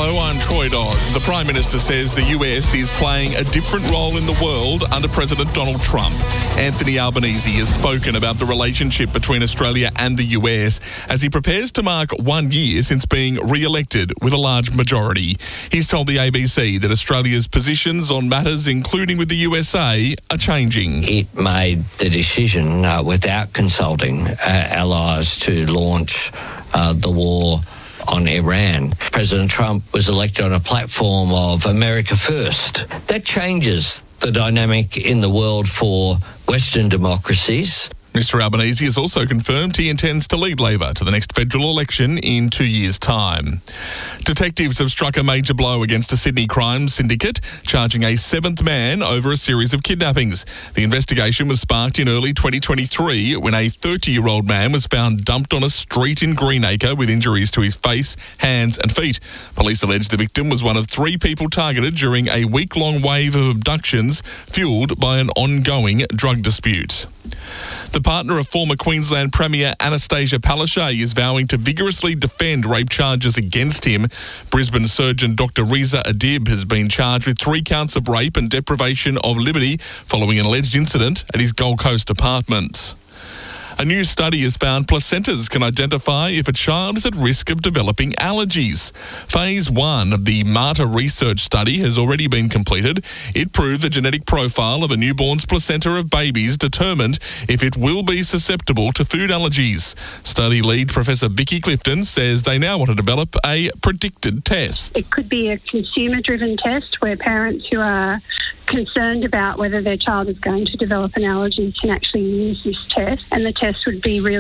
Hello, I'm Troy Dodds. The Prime Minister says the US is playing a different role in the world under President Donald Trump. Anthony Albanese has spoken about the relationship between Australia and the US as he prepares to mark 1 year since being re-elected with a large majority. He's told the ABC that Australia's positions on matters, including with the USA, are changing. It made the decision without consulting allies to launch the war on Iran. President Trump was elected on a platform of America First. That changes the dynamic in the world for Western democracies. Mr Albanese has also confirmed he intends to lead Labor to the next federal election in 2 years' time. Detectives have struck a major blow against a Sydney crime syndicate, charging a seventh man over a series of kidnappings. The investigation was sparked in early 2023 when a 30-year-old man was found dumped on a street in Greenacre with injuries to his face, hands and feet. Police allege the victim was one of 3 people targeted during a week-long wave of abductions fuelled by an ongoing drug dispute. The partner of former Queensland Premier Anastasia Palaszczuk is vowing to vigorously defend rape charges against him. Brisbane surgeon Dr Riza Adib has been charged with 3 counts of rape and deprivation of liberty following an alleged incident at his Gold Coast apartment. A new study has found placentas can identify if a child is at risk of developing allergies. Phase 1 of the MARTA research study has already been completed. It proved the genetic profile of a newborn's placenta of babies determined if it will be susceptible to food allergies. Study lead Professor Vicky Clifton says they now want to develop a predicted test. It could be a consumer-driven test where parents who are concerned about whether their child is going to develop an allergy can actually use this test, and the test would be really